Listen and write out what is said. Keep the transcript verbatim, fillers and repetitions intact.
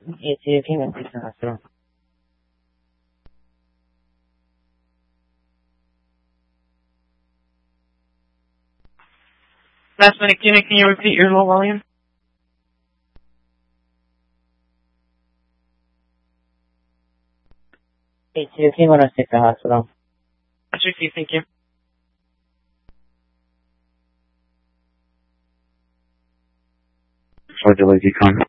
eight zero King one six hospital. Last minute clinic, can you repeat your low volume? eight zero King one six hospital. That's received, thank you. For delay decon.